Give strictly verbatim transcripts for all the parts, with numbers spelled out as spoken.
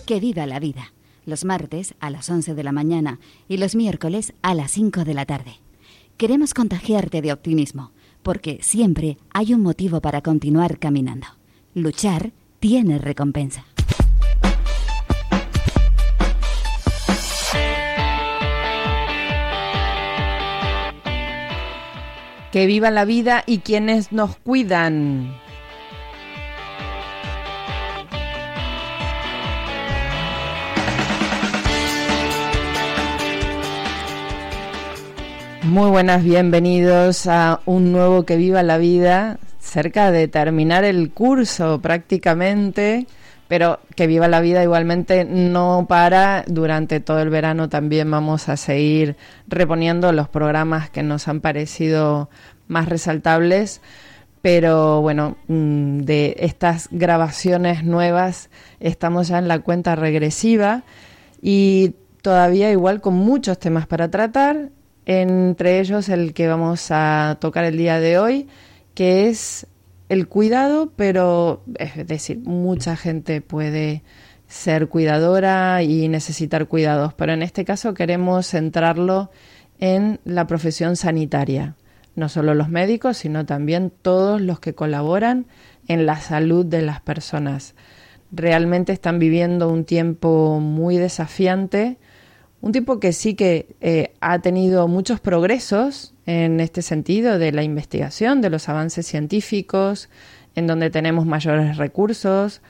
Que viva la vida. Los martes a las once de la mañana y los miércoles a las cinco de la tarde. Queremos contagiarte de optimismo, porque siempre hay un motivo para continuar caminando. Luchar tiene recompensa. Que viva la vida y quienes nos cuidan. Muy buenas, bienvenidos a un nuevo Que viva la vida, cerca de terminar el curso prácticamente, pero Que viva la vida igualmente no para, durante todo el verano también vamos a seguir reponiendo los programas que nos han parecido más resaltables, pero bueno, de estas grabaciones nuevas estamos ya en la cuenta regresiva y todavía igual con muchos temas para tratar. Entre ellos el que vamos a tocar el día de hoy, que es el cuidado, pero es decir, mucha gente puede ser cuidadora y necesitar cuidados, pero en este caso queremos centrarlo en la profesión sanitaria, no solo los médicos, sino también todos los que colaboran en la salud de las personas. Realmente están viviendo un tiempo muy desafiante, un tiempo que sí que eh, ha tenido muchos progresos en este sentido de la investigación, de los avances científicos, en donde tenemos mayores recursos,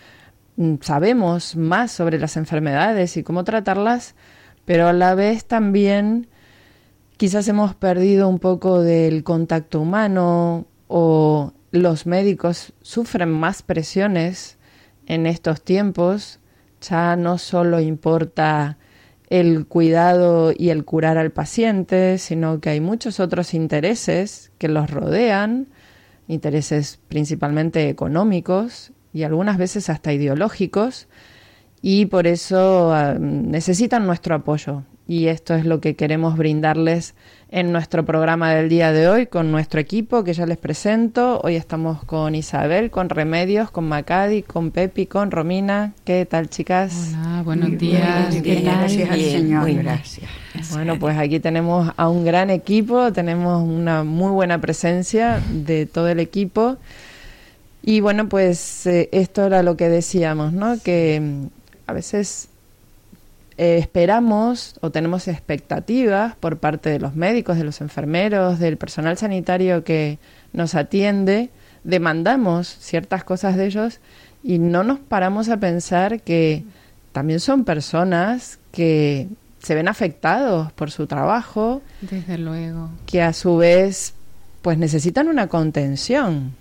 sabemos más sobre las enfermedades y cómo tratarlas, pero a la vez también quizás hemos perdido un poco del contacto humano o los médicos sufren más presiones en estos tiempos. Ya no solo importa el cuidado y el curar al paciente, sino que hay muchos otros intereses que los rodean, intereses principalmente económicos y algunas veces hasta ideológicos, y por eso uh, necesitan nuestro apoyo. Y esto es lo que queremos brindarles en nuestro programa del día de hoy con nuestro equipo que ya les presento. Hoy estamos con Isabel, con Remedios, con Macadi, con Pepi, con Romina. ¿Qué tal, chicas? Hola, buenos días. Bien, bien, gracias al Señor. Muy gracias. Bueno, pues aquí tenemos a un gran equipo, tenemos una muy buena presencia de todo el equipo. Y bueno, pues eh, esto era lo que decíamos, ¿no? Que mm, a veces Eh, esperamos o tenemos expectativas por parte de los médicos, de los enfermeros, del personal sanitario que nos atiende, demandamos ciertas cosas de ellos y no nos paramos a pensar que también son personas que se ven afectados por su trabajo. Desde luego. Que a su vez pues necesitan una contención.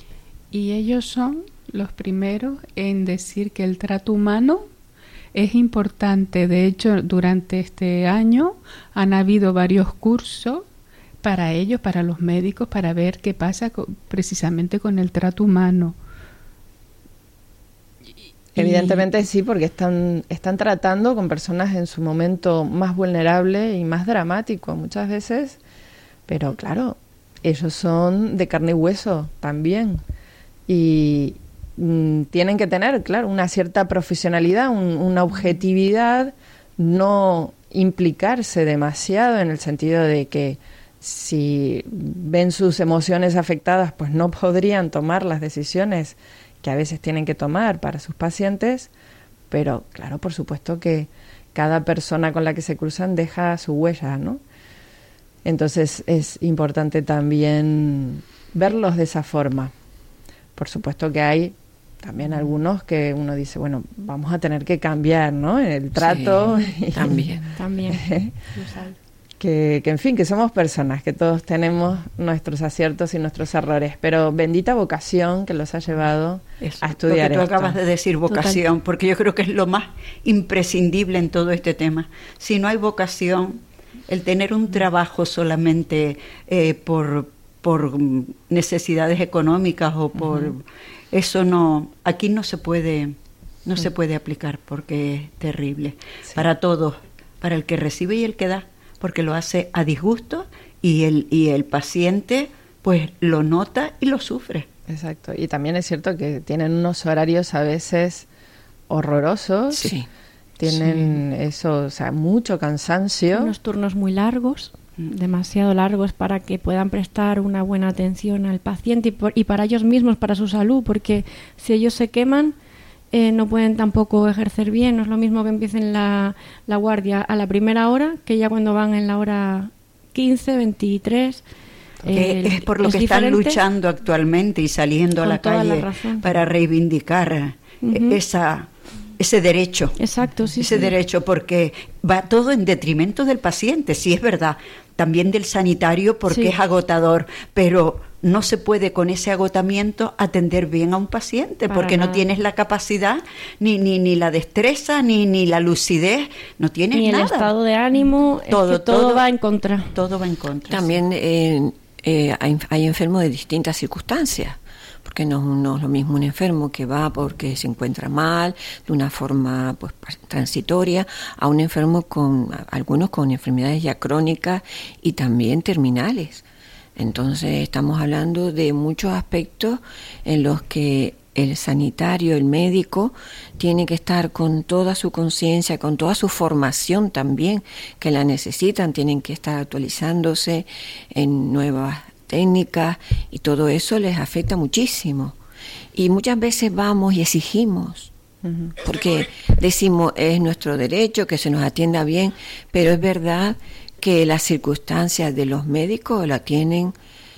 Y ellos son los primeros en decir que el trato humano es importante. De hecho, durante este año han habido varios cursos para ellos, para los médicos, para ver qué pasa con, precisamente con el trato humano. Evidentemente sí, porque están, están tratando con personas en su momento más vulnerable y más dramático muchas veces, pero claro, ellos son de carne y hueso también. Y tienen que tener, claro, una cierta profesionalidad, un, una objetividad, no implicarse demasiado en el sentido de que si ven sus emociones afectadas, pues no podrían tomar las decisiones que a veces tienen que tomar para sus pacientes, pero claro, por supuesto que cada persona con la que se cruzan deja su huella, ¿no? Entonces es importante también verlos de esa forma. Por supuesto que hay también algunos que uno dice, bueno, vamos a tener que cambiar, ¿no? El trato. Sí, también. También. que, que, en fin, que somos personas, que todos tenemos nuestros aciertos y nuestros errores, pero bendita vocación que los ha llevado Eso, a estudiar esto. Tú esto. acabas de decir vocación, Total. Porque yo creo que es lo más imprescindible en todo este tema. Si no hay vocación, el tener un trabajo solamente eh, por, por necesidades económicas o por... Uh-huh. Eso no, aquí no se puede, no sí. se puede aplicar porque es terrible sí. para todos, para el que recibe y el que da, porque lo hace a disgusto y el y el paciente pues lo nota y lo sufre. Exacto, y también es cierto que tienen unos horarios a veces horrorosos. Sí. tienen sí. eso, o sea, mucho cansancio. Unos turnos muy largos, demasiado largos para que puedan prestar una buena atención al paciente y, por, y para ellos mismos, para su salud, porque si ellos se queman, eh, no pueden tampoco ejercer bien. No es lo mismo que empiecen la, la guardia a la primera hora que ya cuando van en la hora quince, veintitrés. Eh, es por lo es que diferente. Están luchando actualmente y saliendo Con a la calle la para reivindicar uh-huh. esa... ese derecho. Exacto, sí. Ese sí. derecho, porque va todo en detrimento del paciente, sí es verdad, también del sanitario porque sí. es agotador, pero no se puede con ese agotamiento atender bien a un paciente Para porque nada. no tienes la capacidad, ni ni ni la destreza, ni ni la lucidez, no tienes ni nada. Ni el estado de ánimo, todo, es que todo, todo va en contra. Todo va en contra. También sí. eh, eh, hay, hay enfermos de distintas circunstancias. Porque no, no es lo mismo un enfermo que va porque se encuentra mal, de una forma pues transitoria, a un enfermo con, algunos con enfermedades ya crónicas y también terminales. Entonces estamos hablando de muchos aspectos en los que el sanitario, el médico, tiene que estar con toda su conciencia, con toda su formación también, que la necesitan, tienen que estar actualizándose en nuevas técnicas y todo eso les afecta muchísimo. Y muchas veces vamos y exigimos, uh-huh. porque decimos es nuestro derecho que se nos atienda bien, pero es verdad que las circunstancias de los médicos la tienen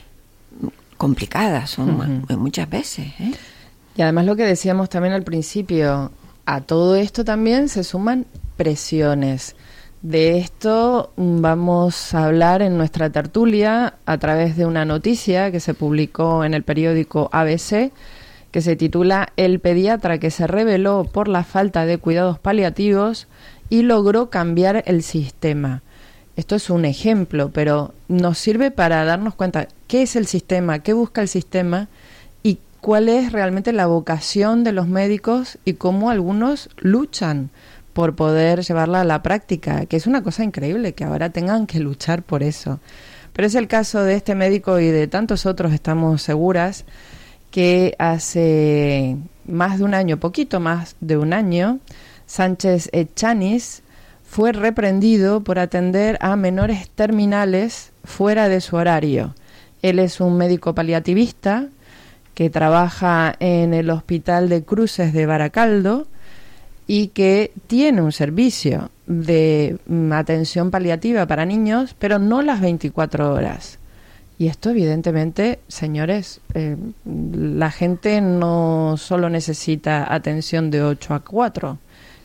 complicadas, son uh-huh. muchas veces. ¿eh? Y además lo que decíamos también al principio, a todo esto también se suman presiones. De esto vamos a hablar en nuestra tertulia a través de una noticia que se publicó en el periódico A B C, que se titula El pediatra que se rebeló por la falta de cuidados paliativos y logró cambiar el sistema. Esto es un ejemplo, pero nos sirve para darnos cuenta qué es el sistema, qué busca el sistema y cuál es realmente la vocación de los médicos y cómo algunos luchan por poder llevarla a la práctica, que es una cosa increíble que ahora tengan que luchar por eso. Pero es el caso de este médico y de tantos otros, estamos seguras, que hace más de un año, poquito más de un año, Sánchez Etchanis fue reprendido por atender a menores terminales fuera de su horario. Él es un médico paliativista que trabaja en el Hospital de Cruces de Baracaldo y que tiene un servicio de atención paliativa para niños, pero no las veinticuatro horas. Y esto evidentemente, señores, eh, la gente no solo necesita atención de ocho a cuatro,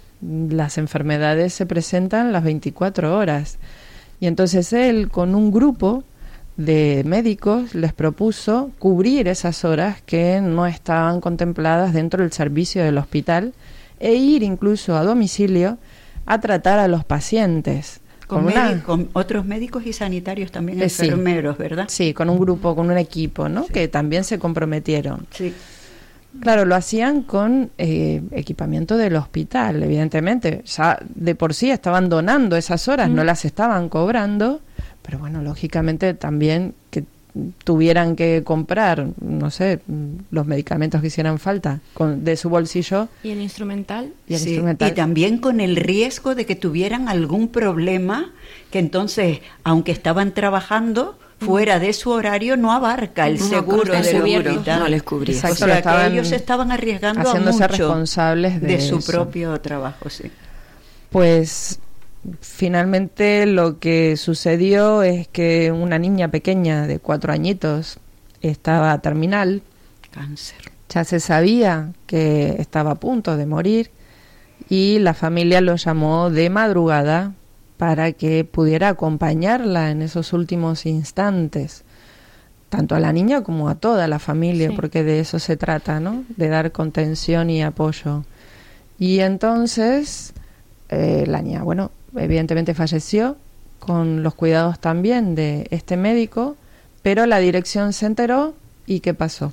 las enfermedades se presentan las veinticuatro horas. Y entonces él, con un grupo de médicos, les propuso cubrir esas horas que no estaban contempladas dentro del servicio del hospital e ir incluso a domicilio a tratar a los pacientes. Con, con, una... con otros médicos y sanitarios también, eh, enfermeros, sí. ¿verdad? Sí, con un grupo, con un equipo, ¿no? Sí. Que también se comprometieron. Sí. Claro, lo hacían con eh, equipamiento del hospital, evidentemente. Ya de por sí estaban donando esas horas, mm. no las estaban cobrando, pero bueno, lógicamente también que tuvieran que comprar, no sé, los medicamentos que hicieran falta con, de su bolsillo. ¿Y el instrumental? Y, el sí, instrumental. Y también con el riesgo de que tuvieran algún problema que entonces, aunque estaban trabajando fuera de su horario, no abarca el no, seguro el del seguro, hospital. No les cubría. Exacto, o sea, que ellos estaban arriesgando a mucho responsables de, de su eso. propio trabajo, sí. Pues finalmente lo que sucedió es que una niña pequeña de cuatro añitos estaba terminal. Cáncer. Ya se sabía que estaba a punto de morir y la familia lo llamó de madrugada para que pudiera acompañarla en esos últimos instantes, tanto a la niña como a toda la familia, sí. porque de eso se trata, ¿no? De dar contención y apoyo. Y entonces eh, la niña, bueno, evidentemente falleció con los cuidados también de este médico, pero la dirección se enteró y ¿qué pasó?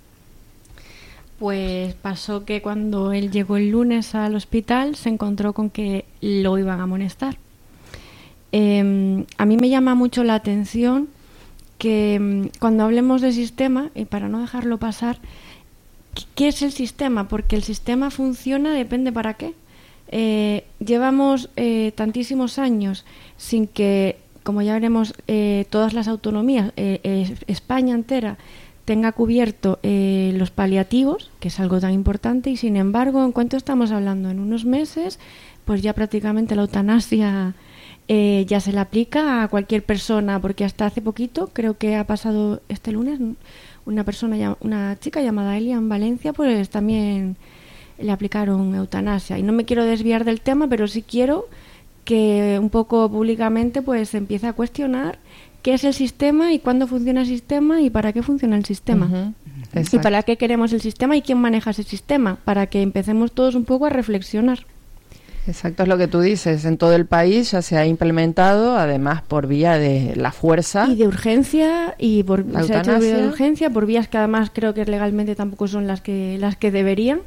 Pues pasó que cuando él llegó el lunes al hospital se encontró con que lo iban a amonestar. Eh, a mí me llama mucho la atención que cuando hablemos de sistema, y para no dejarlo pasar, ¿qué es el sistema? Porque el sistema funciona, depende para qué. eh, llevamos eh, tantísimos años sin que, como ya veremos, eh, todas las autonomías, eh, eh, España entera, tenga cubierto eh, los paliativos, que es algo tan importante, y sin embargo, ¿en cuánto estamos hablando? En unos meses, pues ya prácticamente la eutanasia eh, ya se le aplica a cualquier persona, porque hasta hace poquito, creo que ha pasado este lunes, una persona, una chica llamada Elia en Valencia, pues también le aplicaron eutanasia. Y no me quiero desviar del tema, pero sí quiero que un poco públicamente pues se empiece a cuestionar qué es el sistema y cuándo funciona el sistema y para qué funciona el sistema. Uh-huh. Y para qué queremos el sistema y quién maneja ese sistema, para que empecemos todos un poco a reflexionar. Exacto, es lo que tú dices. En todo el país ya se ha implementado, además por vía de la fuerza. Y de urgencia, y por la se ha hecho vía de urgencia, por vías que además creo que legalmente tampoco son las que, las que deberían.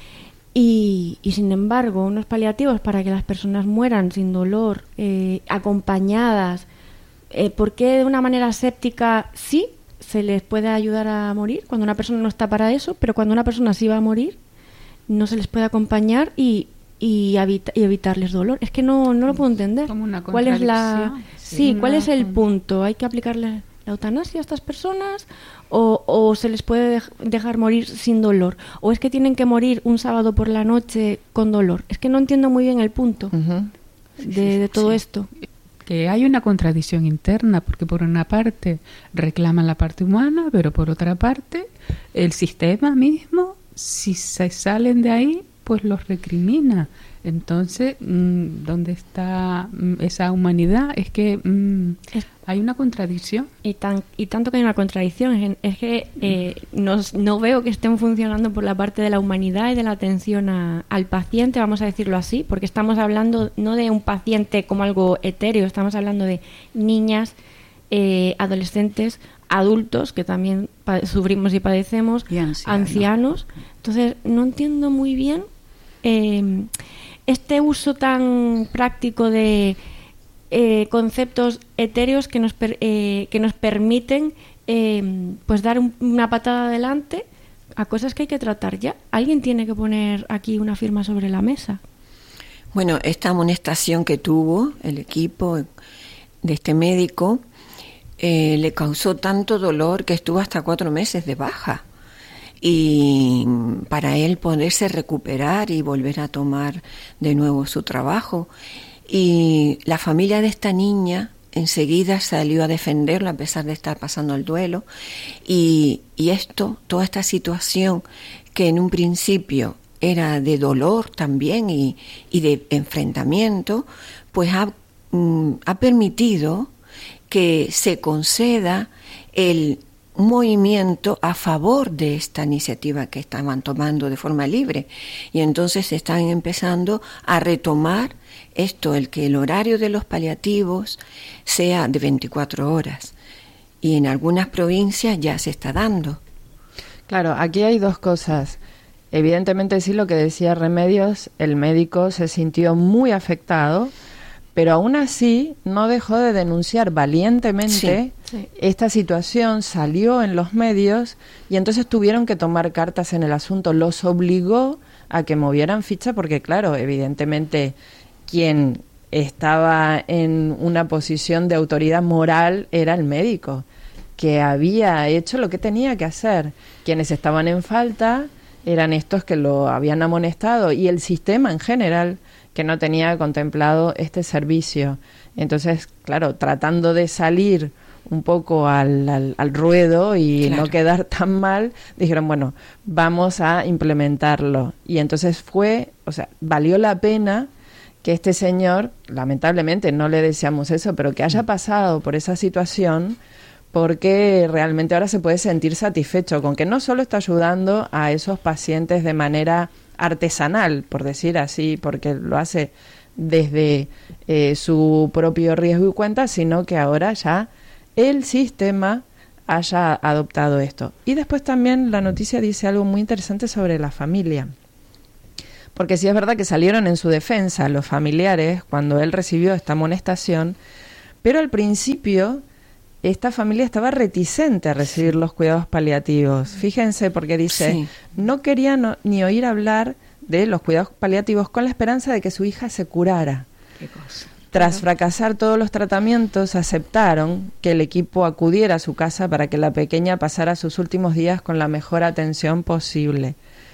Y, y sin embargo, unos paliativos para que las personas mueran sin dolor, eh, acompañadas. Eh, ¿Por qué de una manera séptica sí se les puede ayudar a morir cuando una persona no está para eso, pero cuando una persona sí va a morir no se les puede acompañar y y, evita, y evitarles dolor? Es que no, no lo puedo entender. Como una ¿Cuál es la sí, sí una... cuál es el punto? ¿Hay que aplicarle la eutanasia a estas personas o, o se les puede dej- dejar morir sin dolor? ¿O es que tienen que morir un sábado por la noche con dolor? Es que no entiendo muy bien el punto uh-huh. de, de todo sí. esto. Que hay una contradicción interna, porque por una parte reclaman la parte humana, pero por otra parte el sistema mismo, si se salen de ahí, pues los recrimina. Entonces, ¿dónde está esa humanidad? Es que mmm, es, hay una contradicción. Y, tan, y tanto que hay una contradicción, es que eh, no, no veo que estén funcionando por la parte de la humanidad y de la atención a, al paciente, vamos a decirlo así, porque estamos hablando no de un paciente como algo etéreo, estamos hablando de niñas, eh, adolescentes, adultos, que también pa- sufrimos y padecemos, y ancianos. ancianos. Entonces, no entiendo muy bien eh, este uso tan práctico de eh, conceptos etéreos que nos per, eh, que nos permiten eh, pues dar un, una patada adelante a cosas que hay que tratar ya. Alguien tiene que poner aquí una firma sobre la mesa. Bueno, esta amonestación que tuvo el equipo de este médico eh, le causó tanto dolor que estuvo hasta cuatro meses de baja. Y para él poderse recuperar y volver a tomar de nuevo su trabajo. Y la familia de esta niña enseguida salió a defenderlo a pesar de estar pasando el duelo. Y, y esto, toda esta situación que en un principio era de dolor también y, y de enfrentamiento, pues ha, mm, ha permitido que se conceda el un movimiento a favor de esta iniciativa que estaban tomando de forma libre, y entonces están empezando a retomar esto, el que el horario de los paliativos sea de veinticuatro horas, y en algunas provincias ya se está dando. Claro, aquí hay dos cosas. Evidentemente sí, lo que decía Remedios, el médico se sintió muy afectado, pero aún así no dejó de denunciar valientemente sí, sí. esta situación, salió en los medios y entonces tuvieron que tomar cartas en el asunto, los obligó a que movieran ficha porque claro, evidentemente quien estaba en una posición de autoridad moral era el médico, que había hecho lo que tenía que hacer. Quienes estaban en falta eran estos que lo habían amonestado y el sistema en general, que no tenía contemplado este servicio. Entonces, claro, tratando de salir un poco al, al, al ruedo y claro. no quedar tan mal, dijeron, bueno, vamos a implementarlo. Y entonces fue, o sea, valió la pena que este señor, lamentablemente no le deseamos eso, pero que haya pasado por esa situación, porque realmente ahora se puede sentir satisfecho con que no solo está ayudando a esos pacientes de manera artesanal, por decir así, porque lo hace desde eh, su propio riesgo y cuenta, sino que ahora ya el sistema haya adoptado esto. Y después también la noticia dice algo muy interesante sobre la familia, porque sí es verdad que salieron en su defensa los familiares cuando él recibió esta amonestación, pero al principio esta familia estaba reticente a recibir los cuidados paliativos. Fíjense, porque dice, sí. no quería no, ni oír hablar de los cuidados paliativos con la esperanza de que su hija se curara. Qué cosa. Tras fracasar todos los tratamientos, aceptaron que el equipo acudiera a su casa para que la pequeña pasara sus últimos días con la mejor atención posible.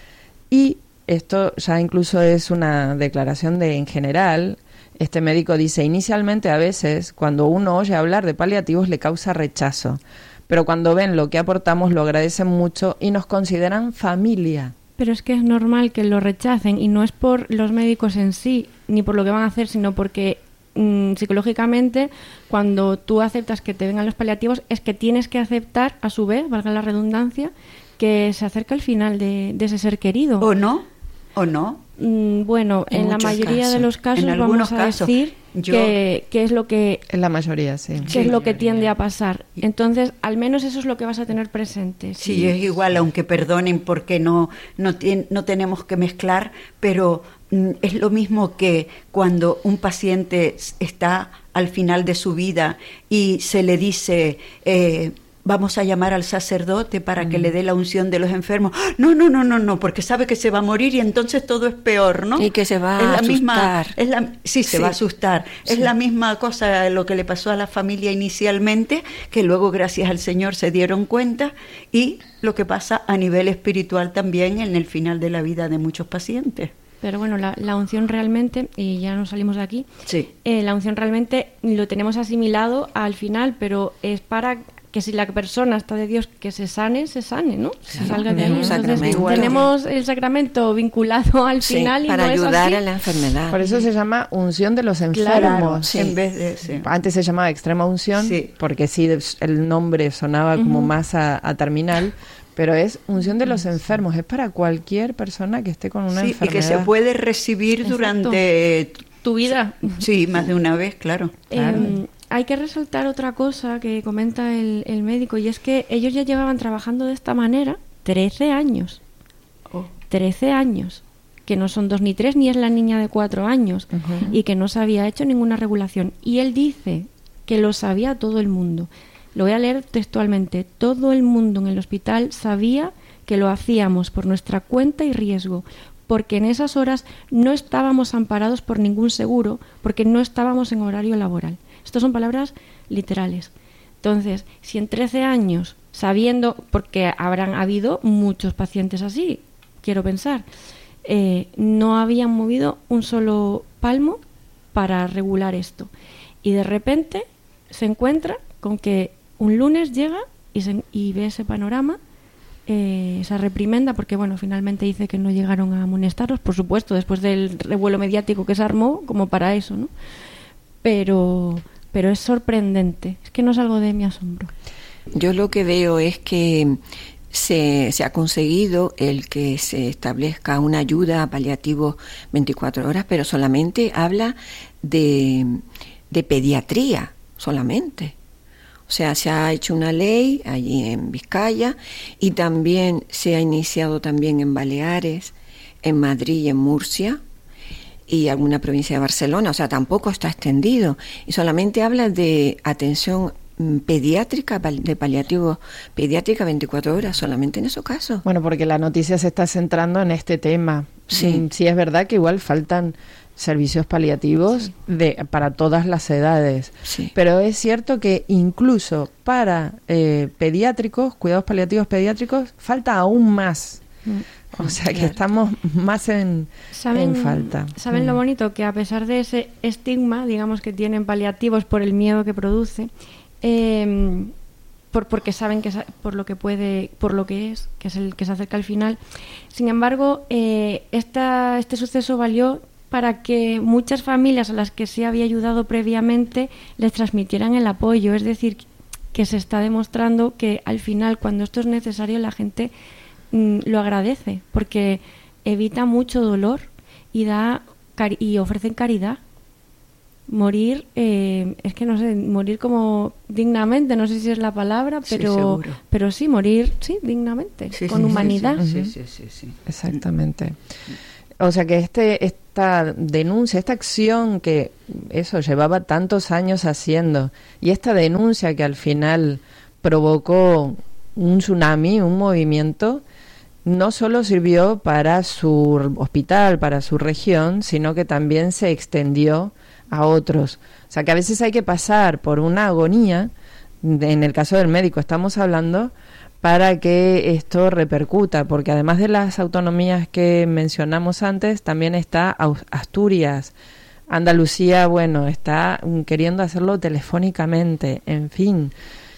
Y esto ya incluso es una declaración de en general. Este médico dice, inicialmente a veces cuando uno oye hablar de paliativos le causa rechazo, pero cuando ven lo que aportamos lo agradecen mucho y nos consideran familia. Pero es que es normal que lo rechacen y no es por los médicos en sí, ni por lo que van a hacer, sino porque mmm, psicológicamente cuando tú aceptas que te vengan los paliativos es que tienes que aceptar a su vez, valga la redundancia, que se acerca el final de, de ese ser querido. ¿O no? ¿O no? Mm, bueno, en, en la mayoría casos. de los casos en vamos a casos, decir yo... que, que es lo que en la mayoría, sí. que sí, es lo que tiende a pasar. Entonces, al menos eso es lo que vas a tener presente. Sí, sí es igual, aunque perdonen porque no no, ten, no tenemos que mezclar, pero mm, es lo mismo que cuando un paciente está al final de su vida y se le dice eh, vamos a llamar al sacerdote para mm. que le dé la unción de los enfermos. No, no, no, no, no, porque sabe que se va a morir y entonces todo es peor, ¿no? Y que se va es a la asustar. Misma, es la, sí, se sí. va a asustar. Sí. Es la misma cosa lo que le pasó a la familia inicialmente, que luego gracias al Señor se dieron cuenta, y lo que pasa a nivel espiritual también en el final de la vida de muchos pacientes. Pero bueno, la, la unción realmente, y ya nos salimos de aquí, sí. eh, la unción realmente lo tenemos asimilado al final, pero es para que si la persona está de Dios, que se sane, se sane, ¿no? Sí, se salga de ahí. Entonces, bueno. tenemos el sacramento vinculado al sí, final y para no ayudar es así. a la enfermedad. Por eso se llama unción de los enfermos. Claro, sí. en vez de, sí. Antes se llamaba extrema unción, sí. porque sí, el nombre sonaba como uh-huh. más a, a terminal, pero es unción de los enfermos, es para cualquier persona que esté con una sí, enfermedad. Y que se puede recibir Exacto. durante tu vida. Sí, más de una vez, claro. claro. Eh, hay que resaltar otra cosa que comenta el, el médico, y es que ellos ya llevaban trabajando de esta manera trece años. Oh. trece años. Que no son dos ni tres, ni es la niña de cuatro años. Uh-huh. Y que no se había hecho ninguna regulación. Y él dice que lo sabía todo el mundo. Lo voy a leer textualmente. Todo el mundo en el hospital sabía que lo hacíamos por nuestra cuenta y riesgo, porque en esas horas no estábamos amparados por ningún seguro, porque no estábamos en horario laboral. Estas son palabras literales. Entonces, si en trece años, sabiendo, porque habrán habido muchos pacientes así, quiero pensar, eh, no habían movido un solo palmo para regular esto. Y de repente se encuentra con que un lunes llega y, se, y ve ese panorama, eh, esa reprimenda, porque bueno, finalmente dice que no llegaron a amonestarlos, por supuesto, después del revuelo mediático que se armó, como para eso, ¿no? Pero, pero es sorprendente, es que no salgo de mi asombro. Yo lo que veo es que se, se ha conseguido el que se establezca una ayuda a paliativos veinticuatro horas, pero solamente habla de, de pediatría, solamente. O sea, se ha hecho una ley allí en Vizcaya y también se ha iniciado también en Baleares, en Madrid y en Murcia y alguna provincia de Barcelona. O sea, tampoco está extendido y solamente habla de atención pediátrica, de paliativos pediátrica veinticuatro horas, solamente en esos casos. Bueno, porque la noticia se está centrando en este tema. Sí, sí es verdad que igual faltan servicios paliativos sí. de para todas las edades, sí. pero es cierto que incluso para eh, pediátricos, cuidados paliativos pediátricos, falta aún más. Mm. O sea, claro. que estamos más en, ¿Saben, en falta. ¿Saben mm. lo bonito? Que a pesar de ese estigma, digamos, que tienen paliativos por el miedo que produce, eh, por, porque saben que por lo que puede, por lo que es, que es el que se acerca al final. Sin embargo, eh, esta, este suceso valió para que muchas familias a las que se había ayudado previamente les transmitieran el apoyo. Es decir, que se está demostrando que al final, cuando esto es necesario, la gente mm, lo agradece, porque evita mucho dolor y da cari- y ofrecen caridad. Morir, eh, es que no sé, morir como dignamente, no sé si es la palabra, pero sí, pero sí morir, sí, dignamente, sí, con sí, humanidad. Sí, sí, sí, sí, sí. Exactamente. O sea que este esta denuncia, esta acción que eso llevaba tantos años haciendo y esta denuncia que al final provocó un tsunami, un movimiento, no solo sirvió para su hospital, para su región, sino que también se extendió a otros. O sea que a veces hay que pasar por una agonía, en el caso del médico estamos hablando, para que esto repercuta, porque además de las autonomías que mencionamos antes, también está Asturias. Andalucía, bueno, está queriendo hacerlo telefónicamente, en fin.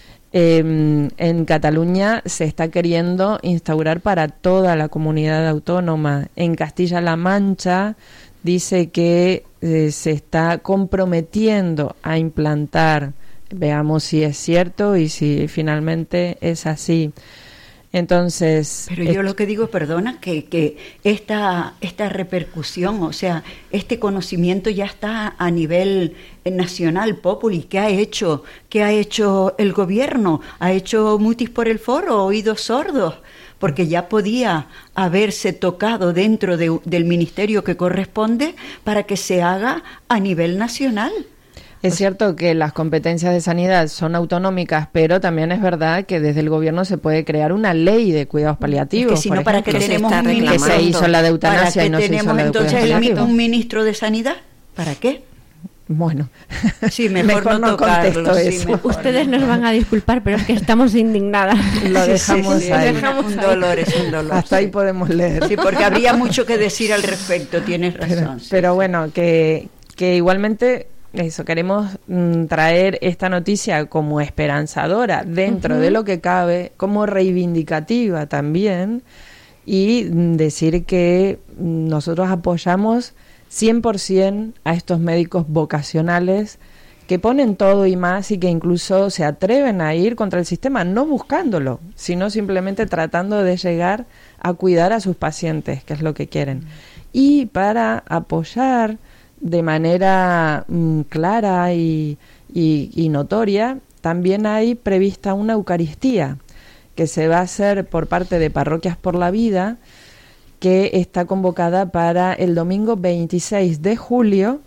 Eh, en Cataluña se está queriendo instaurar para toda la comunidad autónoma. En Castilla-La Mancha dice que eh, se está comprometiendo a implantar. Veamos si es cierto y si finalmente es así. Entonces, pero yo lo que digo, perdona, que, que esta, esta repercusión, o sea, este conocimiento ya está a nivel nacional, populi. ¿Qué ha hecho? ¿Qué ha hecho el gobierno? ¿Ha hecho mutis por el foro, oídos sordos? Porque ya podía haberse tocado dentro de, del ministerio que corresponde para que se haga a nivel nacional. Es cierto que las competencias de sanidad son autonómicas, pero también es verdad que desde el gobierno se puede crear una ley de cuidados paliativos. Es que si no, ¿para qué tenemos un ministro? Que se hizo la de eutanasia y no se hizo la de tenemos entonces el, un ministro de sanidad? ¿Para qué? Bueno, sí, mejor, mejor no, no contesto eso. Sí, ustedes nos van a disculpar, pero es que estamos indignadas. Lo dejamos sí, sí, sí, ahí. Dejamos un dolor, es un dolor. Hasta ahí podemos leer. Sí, porque habría mucho que decir al respecto, tienes razón. Pero, sí, pero sí. bueno, que, que igualmente... Eso, queremos mm, traer esta noticia como esperanzadora dentro uh-huh. de lo que cabe, como reivindicativa también, y mm, decir que mm, nosotros apoyamos cien por ciento a estos médicos vocacionales que ponen todo y más y que incluso se atreven a ir contra el sistema, no buscándolo, sino simplemente tratando de llegar a cuidar a sus pacientes, que es lo que quieren. Uh-huh. Y para apoyar de manera mm, clara y, y, y notoria, también hay prevista una Eucaristía que se va a hacer por parte de Parroquias por la Vida, que está convocada para el domingo veintiséis de julio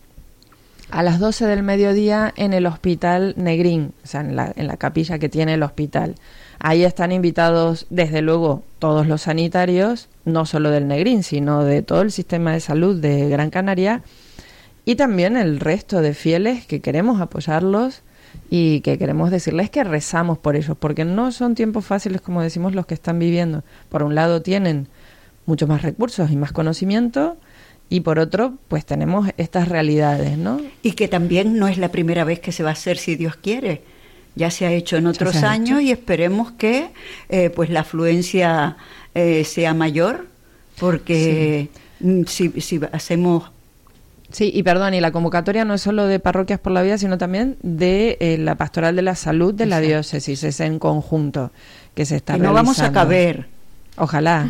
a las doce del mediodía en el Hospital Negrín, o sea, en la, en la capilla que tiene el hospital. Ahí están invitados, desde luego, todos los sanitarios, no solo del Negrín, sino de todo el sistema de salud de Gran Canaria, y también el resto de fieles que queremos apoyarlos y que queremos decirles que rezamos por ellos, porque no son tiempos fáciles, como decimos, los que están viviendo. Por un lado tienen muchos más recursos y más conocimiento, y por otro, pues tenemos estas realidades, ¿no? Y que también no es la primera vez que se va a hacer, si Dios quiere. Ya se ha hecho en otros años hecho. Y esperemos que eh, pues la afluencia eh, sea mayor, porque sí. si, si hacemos... Sí, y perdón, y la convocatoria no es solo de Parroquias por la Vida, sino también de eh, la Pastoral de la Salud de la Diócesis, es en conjunto que se está y no realizando. Vamos a caber. Ojalá,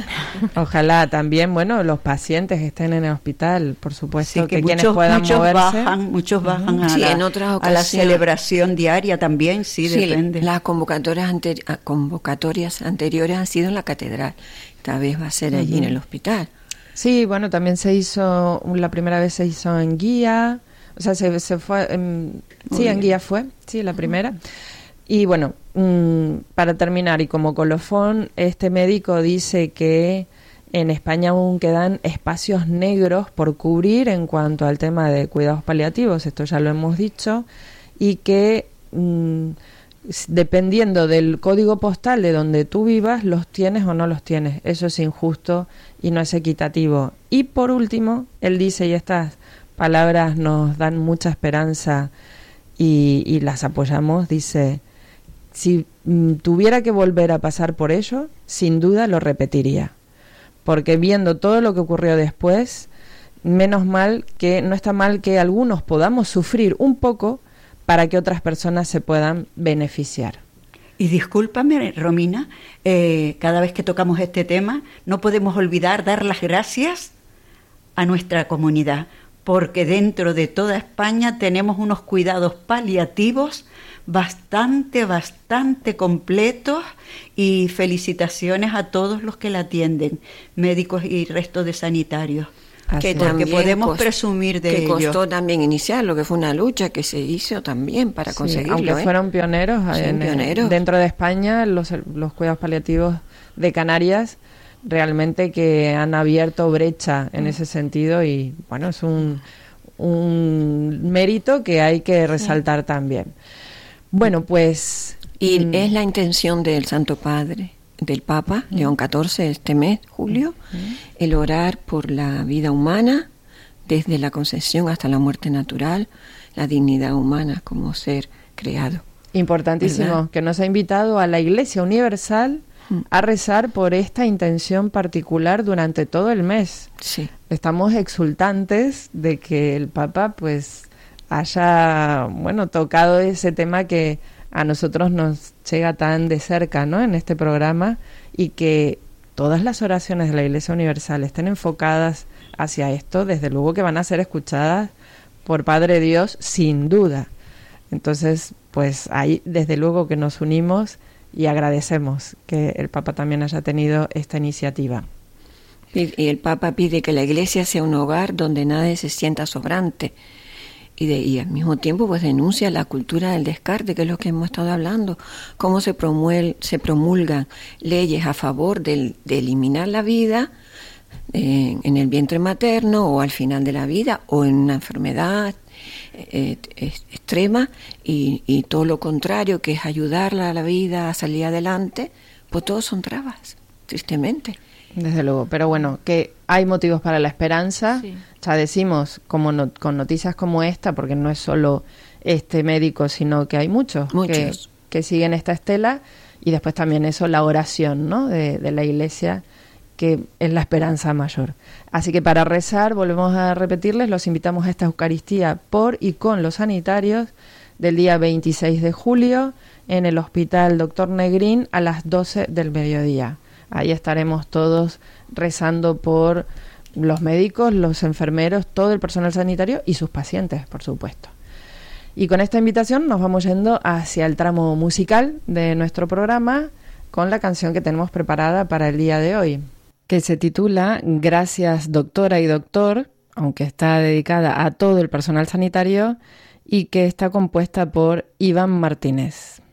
ojalá también, bueno, los pacientes estén en el hospital, por supuesto, sí, que, que muchos, quienes puedan muchos moverse. Bajan, muchos bajan a, sí, la, en otras a la celebración diaria también, sí, sí depende. Las convocatorias, anteri- convocatorias anteriores han sido en la catedral, esta vez va a ser allí uh-huh. en el hospital. Sí, bueno, también se hizo, la primera vez se hizo en Guía, o sea, se, se fue, en, sí, bien. en Guía fue, sí, la primera. Y bueno, mmm, para terminar, y como colofón, este médico dice que en España aún quedan espacios negros por cubrir en cuanto al tema de cuidados paliativos, esto ya lo hemos dicho, y que mmm, dependiendo del código postal de donde tú vivas, los tienes o no los tienes. Eso es injusto y no es equitativo. Y por último, él dice, y estas palabras nos dan mucha esperanza y, y las apoyamos, dice, si mm, tuviera que volver a pasar por ello, sin duda lo repetiría. Porque viendo todo lo que ocurrió después, menos mal que, no está mal que algunos podamos sufrir un poco para que otras personas se puedan beneficiar. Y discúlpame, Romina, eh, cada vez que tocamos este tema, no podemos olvidar dar las gracias a nuestra comunidad, porque dentro de toda España tenemos unos cuidados paliativos bastante, bastante completos, y felicitaciones a todos los que la atienden, médicos y resto de sanitarios. Que porque podemos cost, presumir de que ello. Que costó también iniciarlo, que fue una lucha que se hizo también para sí, conseguirlo. Aunque ¿eh? fueron pioneros, sí, en, pioneros. Dentro de España, los, los cuidados paliativos de Canarias realmente que han abierto brecha en ese sentido y bueno, es un, un mérito que hay que resaltar sí. también. Bueno, pues... Y mm, es la intención del Santo Padre, del Papa mm. León catorce, este mes, julio, mm. el orar por la vida humana, desde la concepción hasta la muerte natural, la dignidad humana como ser creado. Importantísimo, ¿verdad? Que nos ha invitado a la Iglesia Universal a rezar por esta intención particular durante todo el mes. Sí. Estamos exultantes de que el Papa pues haya, bueno, tocado ese tema que a nosotros nos llega tan de cerca, ¿no?, en este programa, y que todas las oraciones de la Iglesia Universal estén enfocadas hacia esto, desde luego que van a ser escuchadas por Padre Dios, sin duda. Entonces, pues ahí desde luego que nos unimos y agradecemos que el Papa también haya tenido esta iniciativa. Y el Papa pide que la Iglesia sea un hogar donde nadie se sienta sobrante. Y, de, y al mismo tiempo pues denuncia la cultura del descarte, que es lo que hemos estado hablando, cómo se, promuel, se promulgan leyes a favor de, de eliminar la vida eh, en el vientre materno o al final de la vida o en una enfermedad eh, eh, extrema y, y todo lo contrario, que es ayudarla a la vida a salir adelante, pues todos son trabas, tristemente. Desde luego, pero bueno, que hay motivos para la esperanza, sí. Ya decimos, como no, con noticias como esta, porque no es solo este médico, sino que hay muchos, muchos. Que, que siguen esta estela, y después también eso, la oración, ¿no?, de, de la Iglesia, que es la esperanza mayor. Así que para rezar, volvemos a repetirles, los invitamos a esta Eucaristía por y con los sanitarios del día veintiséis de julio en el Hospital Doctor Negrín a las doce del mediodía. Ahí estaremos todos rezando por los médicos, los enfermeros, todo el personal sanitario y sus pacientes, por supuesto. Y con esta invitación nos vamos yendo hacia el tramo musical de nuestro programa con la canción que tenemos preparada para el día de hoy, que se titula Gracias, doctora y doctor, aunque está dedicada a todo el personal sanitario y que está compuesta por Iván Martínez.